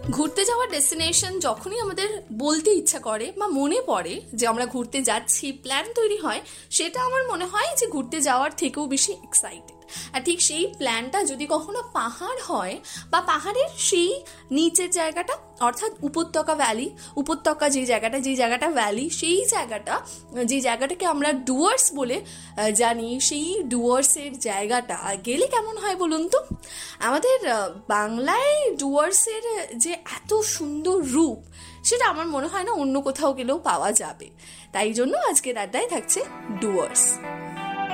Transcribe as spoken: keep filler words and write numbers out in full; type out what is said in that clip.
ঘুরতে যাওয়ার ডেস্টিনেশন যখনই আমাদের বলতে ইচ্ছা করে বা মনে পড়ে যে আমরা ঘুরতে যাচ্ছি, প্ল্যান তৈরি হয়, সেটা আমার মনে হয় যে ঘুরতে যাওয়ার থেকেও বেশি এক্সাইটেড। আর ঠিক সেই প্ল্যানটা যদি কখনো পাহাড় হয় বা পাহাড়ের সেই নিচের জায়গাটা, অর্থাৎ উপত্যকা ভ্যালি, উপত্যকা যে জায়গাটা, যে জায়গাটা ভ্যালি, সেই জায়গাটা, যে জায়গাটাকে আমরা ডুয়ার্স বলে জানি, সেই ডুয়ার্সের জায়গাটা গেলে কেমন হয় বলুন তো? আমাদের বাংলায় ডুয়ার্সের যে এত সুন্দর রূপ, সেটা আমার মনে হয় না অন্য কোথাও গেলেও পাওয়া যাবে। তাই জন্য আজকের আড্ডায় থাকছে ডুয়ার্স।